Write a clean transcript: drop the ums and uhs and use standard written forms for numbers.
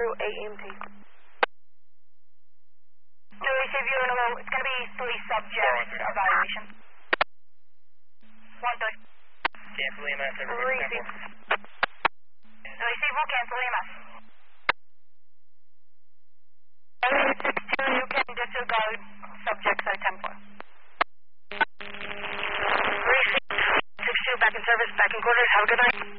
through AMT. To receive you, it's going to be 3 subjects evaluation. 1-3. Cancel EMS, Receive. Receive, we'll cancel EMS. 16, you can disregard subjects at 10-4. Receive. 6-2, back in service, back in quarters. Have a good night.